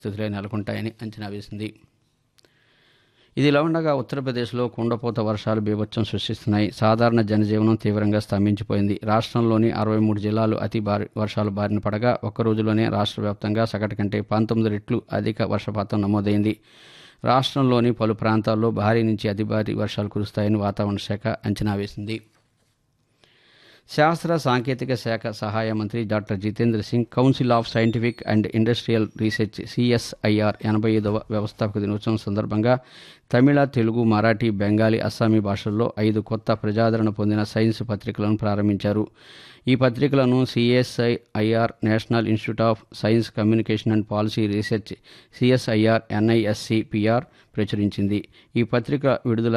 స్థితిలో నెలకొంటాయని అంచనా వేసింది. ఇదిలా ఉండగా ఉత్తరప్రదేశ్లో కుండపోత వర్షాలు బీభత్సం సృష్టిస్తున్నాయి. సాధారణ జనజీవనం తీవ్రంగా స్తంభించిపోయింది. రాష్ట్రంలోని 63 జిల్లాలు అతి భారీ వర్షాలు బారిన పడగా ఒక్క రోజులోనే రాష్ట్ర వ్యాప్తంగా సగటు కంటే 19 రెట్లు అధిక వర్షపాతం నమోదైంది. రాష్ట్రంలోని పలు ప్రాంతాల్లో భారీ నుంచి అతి భారీ వర్షాలు కురుస్తాయని వాతావరణ శాఖ అంచనా వేసింది. శాస్త్ర సాంకేతిక శాఖ సహాయ మంత్రి doctor Jitendra Singh council of scientific and industrial research CSIR 85వ వ్యవస్థాపక దినోత్సవం సందర్భంగా తమిళ, తెలుగు, మరాఠీ, బెంగాలీ, అస్సామీ భాషల్లో 5 కొత్త ప్రజాదరణ పొందిన సైన్స్ పత్రికలను ప్రారంభించారు. ఈ పత్రికలను CSIR national institute of science communication and policy research CSIR NISCPR ప్రచురించింది. ఈ పత్రిక విడుదల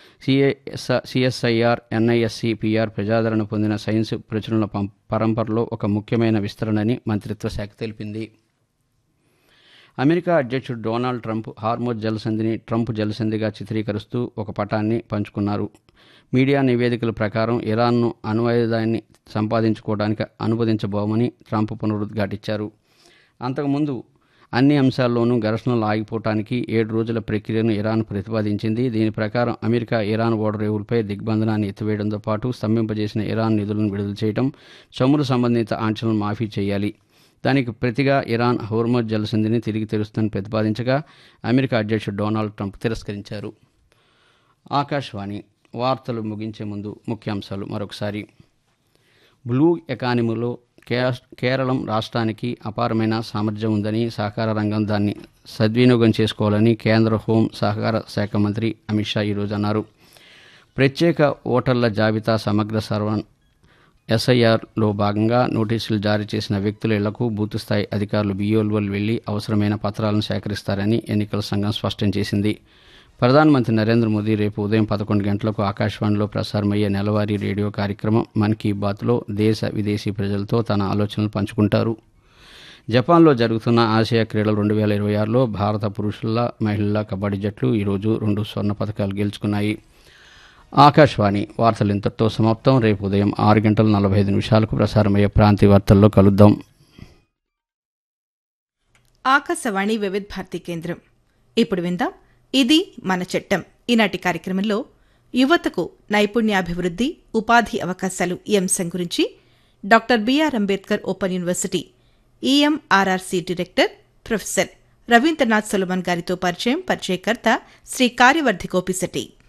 CSIR NISCPR ప్రజాదరణ పొందిన సైన్స్ ప్రచురణల పరంపరలో ఒక ముఖ్యమైన విస్తరణని మంత్రిత్వ శాఖ తెలిపింది. అమెరికా అధ్యక్షుడు డొనాల్డ్ ట్రంప్ హార్మోజ్ జలసంధిని ట్రంప్ జలసంధిగా చిత్రీకరిస్తూ ఒక పటాన్ని పంచుకున్నారు. మీడియా నివేదికల ప్రకారం ఇరాన్ను అణ్వాయుధాన్ని సంపాదించుకోవడానికి అనుమతించబోమని ట్రంప్ పునరుద్ఘాటించారు. అంతకుముందు అన్ని అంశాల్లోనూ ఘర్షణలు ఆగిపోవటానికి 7 రోజుల ప్రక్రియను ఇరాన్ ప్రతిపాదించింది. దీని ప్రకారం అమెరికా ఇరాన్ ఓడరేవులపై దిగ్బంధనాన్ని ఎత్తివేయడంతో పాటు స్తంభింపజేసిన ఇరాన్ నిధులను విడుదల చేయడం, చమురు సంబంధిత ఆంక్షలను మాఫీ చేయాలి. దానికి ప్రతిగా ఇరాన్ హోర్మోజ్ జలసంధిని తిరిగి తెరుస్తుందని ప్రతిపాదించగా అమెరికా అధ్యక్షుడు డొనాల్డ్ ట్రంప్ తిరస్కరించారు. ఆకాశవాణి వార్తలు ముగించే ముందు ముఖ్యాంశాలు మరొకసారి. బ్లూ ఎకానమీలో కేరళం రాష్ట్రానికి అపారమైన సామర్థ్యం ఉందని, సహకార రంగం దాన్ని సద్వినియోగం చేసుకోవాలని కేంద్ర హోం సహకార శాఖ మంత్రి అమిత్ షా ఈరోజు అన్నారు. ప్రత్యేక ఓటర్ల జాబితా సమగ్ర సవరణ SIRలో భాగంగా నోటీసులు జారీ చేసిన వ్యక్తుల ఇళ్లకు బూత్ స్థాయి అధికారులు BOLలు వెళ్లి అవసరమైన పత్రాలను సేకరిస్తారని ఎన్నికల సంఘం స్పష్టం చేసింది. ప్రధానమంత్రి నరేంద్ర మోదీ రేపు ఉదయం 11 గంటలకు ఆకాశవాణిలో ప్రసారమయ్యే నెలవారీ రేడియో కార్యక్రమం మన్ కీ బాత్లో దేశ విదేశీ ప్రజలతో తన ఆలోచనలు పంచుకుంటారు. జపాన్లో జరుగుతున్న ఆసియా క్రీడలు 2026లో భారత పురుషుల, మహిళల కబడ్డీ జట్లు ఈరోజు 2 స్వర్ణ పతకాలు గెలుచుకున్నాయి. ఆకాశవాణి వార్తలు ఇంతటితో సమాప్తం. రేపు ఉదయం 6:45 ప్రసారమయ్యే ప్రాంతీయ వార్తల్లో కలుద్దాం. ఆకాశవాణి వివిధ భారతి కేంద్రం. ఇప్పుడు విందాం ఇది మన చట్టం. ఈనాటి కార్యక్రమంలో యువతకు నైపుణ్యాభివృద్ధి, ఉపాధి అవకాశాలు ఈ అంశం గురించి doctor BR Ambedkar open university EMRRC director professor Rabindranath Solomon గారితో పరిచయం. పరిచయకర్త శ్రీ కార్యవర్ధి గోపిశెట్టి.